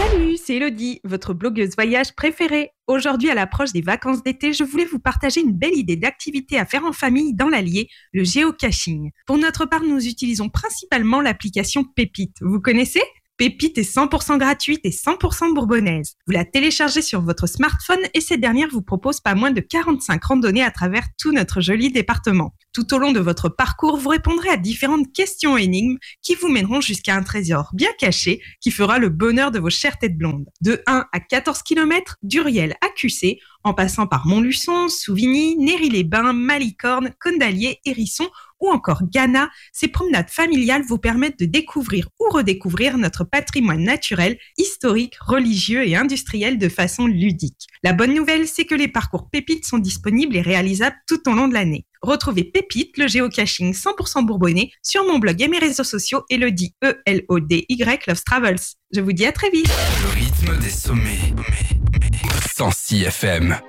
Salut, c'est Elodie, votre blogueuse voyage préférée. Aujourd'hui, à l'approche des vacances d'été, je voulais vous partager une belle idée d'activité à faire en famille dans l'Allier, le géocaching. Pour notre part, nous utilisons principalement l'application Pépite. Vous connaissez ? Pépite est 100% gratuite et 100% bourbonnaise. Vous la téléchargez sur votre smartphone et cette dernière vous propose pas moins de 45 randonnées à travers tout notre joli département. Tout au long de votre parcours, vous répondrez à différentes questions énigmes qui vous mèneront jusqu'à un trésor bien caché qui fera le bonheur de vos chères têtes blondes. De 1 à 14 km, d'Uriel à QC, en passant par Montluçon, Souvigny, Néry-les-Bains, Malicorne, Condalier, Hérisson ou encore Ghana, ces promenades familiales vous permettent de découvrir ou redécouvrir notre patrimoine naturel, historique, religieux et industriel de façon ludique. La bonne nouvelle, c'est que les parcours Pépites sont disponibles et réalisables tout au long de l'année. Retrouvez Pépite, le géocaching 100% bourbonnais, sur mon blog et mes réseaux sociaux Elodie, E-L-O-D-Y, Loves Travels. Je vous dis à très vite. Le rythme des sommets. 106 FM.